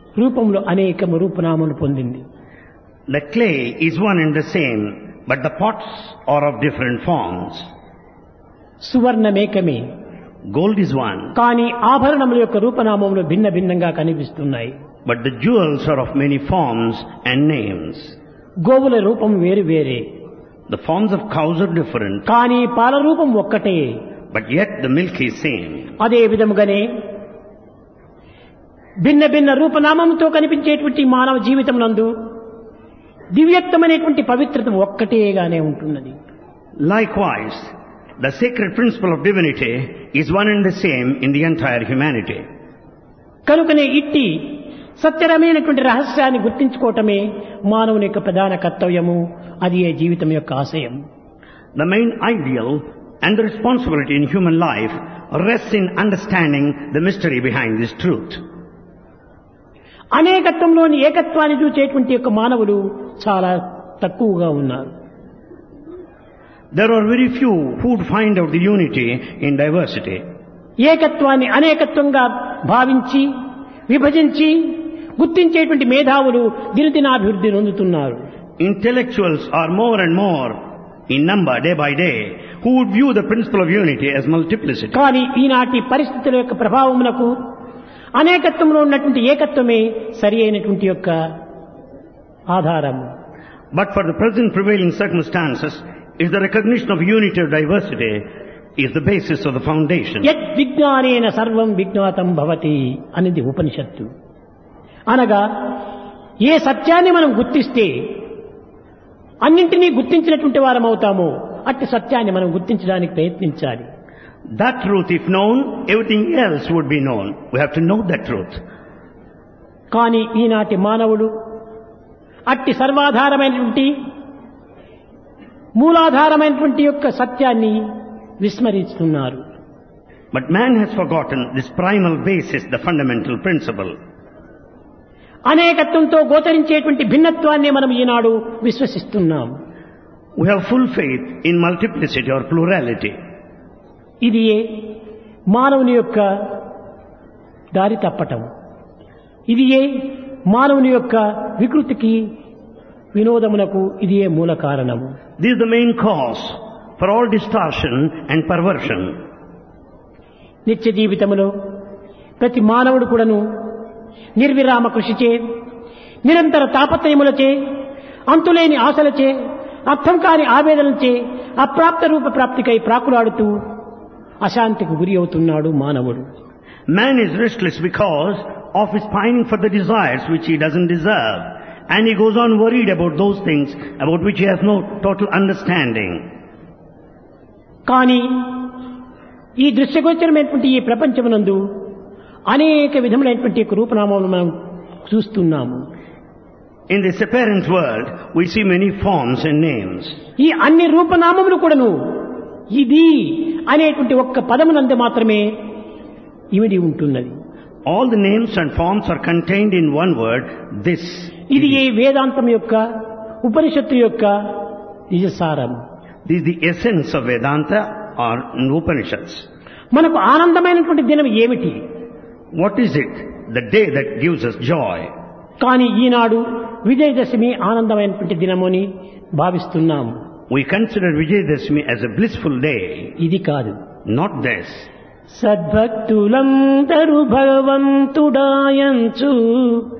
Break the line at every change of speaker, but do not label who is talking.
రూపంలో అనేక రూపనామములు పొందింది.
The clay is one and the same, but the pots are of different forms.
సువర్ణమేకమే,
Gold is one,
కానీ ఆభరణముల యొక్క రూపనామములు భిన్న భిన్నంగా కనిపిస్తున్నాయి.
but the jewels are of many forms and names.
గోవుల రూపం వేరు వేరే,
The forms of cows are different,
కానీ పాల రూపం ఒక్కటే.
but yet the milk is same.
అదే విధముగానే భిన్న భిన్న రూపనామంతో కనిపించేటువంటి మానవ జీవితం నందు దివ్యత్వమైనటువంటి పవిత్రత ఒక్కటేగానే ఉంటున్నది.
Likewise, the sacred principle of divinity is one and the same in the entire humanity.
కనుకనే ఇట్టి సత్యరమైనటువంటి రహస్యాన్ని గుర్తించుకోవటమే మానవుని యొక్క ప్రధాన కర్తవ్యము. అది ఏ జీవితం యొక్క ఆశయం.
The main ideal and the responsibility in human life rests in understanding the mystery behind this truth.
అనేకత్వంలోని ఏకత్వాన్ని చూచేటువంటి యొక్క మానవులు చాలా తక్కువగా ఉన్నారు.
There are very few who would find out the unity in diversity.
ఏకత్వాన్ని అనేకత్వంగా భావించి విభజించి గుర్తించేటువంటి మేధావులు దినదినాభివృద్ధి నొందుతున్నారు.
Intellectuals are more and more in number day by day who would view the principle of unity as multiplicity.
కానీ ఈనాటి పరిస్థితుల యొక్క ప్రభావమునకు అనేకత్వంలో ఉన్నటువంటి ఏకత్వమే సరి అయినటువంటి యొక్క ఆధారము.
But for the present prevailing circumstances, is the recognition of unity or diversity is the basis of the foundation.
యత్ విజ్ఞానేన సర్వం విజ్ఞాతం భవతి అనేది ఉపనిషత్తు. అనగా ఏ సత్యాన్ని మనం గుర్తిస్తే అన్నింటినీ గుర్తించినటువంటి వారం అవుతామో అట్టి సత్యాన్ని మనం గుర్తించడానికి ప్రయత్నించాలి.
That truth, if known, everything else would be known. We have to know that truth.
కానీ ఈనాటి మానవుడు అట్టి సర్వాధారమైనటువంటి మూలాధారమైనటువంటి యొక్క సత్యాన్ని విస్మరిస్తున్నారు.
But man has forgotten this primal basis, the fundamental principle.
అనేకత్వంతో గోచరించేటువంటి భిన్నత్వాన్ని మనం ఈనాడు విశ్వసిస్తున్నాం.
We have full faith in multiplicity or plurality.
ఇది మానవుని యొక్క దారి తప్పటం. ఇది మానవుని యొక్క వికృతికి వినోదమునకు ఇది మూల కారణము.
This is the main cause for all distortion and perversion.
నిత్య జీవితములో ప్రతి మానవుడు కూడాను నిర్విరామ కృషిచే, నిరంతర తాపత్రయములచే, అంతులేని ఆశలచే, అర్థం కాని ఆవేదనలచే అప్రాప్త రూప ప్రాప్తికై ప్రాకులాడుతూ అశాంతికి గురి అవుతున్నాడు మానవుడు.
Man is restless because of his pining for the desires which he doesn't deserve, and he goes on worried about those things about which he has no total understanding.
కానీ ఈ దృశ్యగోచరమైనటువంటి ఈ ప్రపంచమునందు అనేక విధములైనటువంటి రూపనామాలను మనం చూస్తున్నాము.
In this apparent world, we see many forms and names.
ఈ అన్ని రూపనామములు కూడాను ఇది అనేటువంటి ఒక్క పదమునందు మాత్రమే ఇమిడి ఉంటున్నది.
All the names and forms are contained in one word, this.
ఇది ఈ వేదాంతం యొక్క ఉపనిషత్తు యొక్క నిజసారం.
This is the essence of Vedanta or Upanishads.
మనకు ఆనందమైనటువంటి దినం ఏమిటి?
What is it? The day that gives us joy.
కానీ ఈనాడు విజయదశమి ఆనందమైనటువంటి దినమని భావిస్తున్నాము.
We consider Vijayadashmi as a blissful day.
ఇది కాదు.
Not this.
సద్భక్తులందరూ భగవంతుడాయంచు